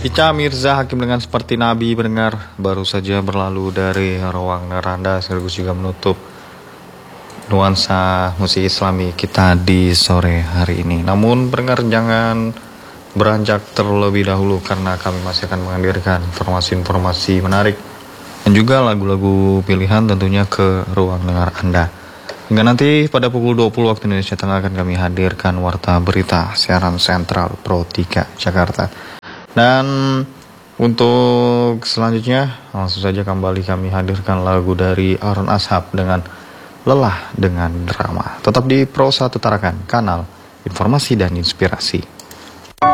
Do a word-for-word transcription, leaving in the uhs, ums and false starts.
Ica Mirza Hakim dengan Seperti Nabi mendengar baru saja berlalu dari ruang neranda sekaligus juga menutup nuansa musik islami kita di sore hari ini. Namun pendengar jangan beranjak terlebih dahulu karena kami masih akan menghadirkan informasi-informasi menarik dan juga lagu-lagu pilihan tentunya ke ruang dengar Anda. Hingga nanti pada pukul dua puluh waktu Indonesia Tengah akan kami hadirkan Warta Berita siaran sentral Pro tiga Jakarta. Dan untuk selanjutnya langsung saja kembali kami hadirkan lagu dari Aaron Ashab dengan Lelah dengan Drama. Tetap di Pro satu Tarakan, kanal informasi dan inspirasi.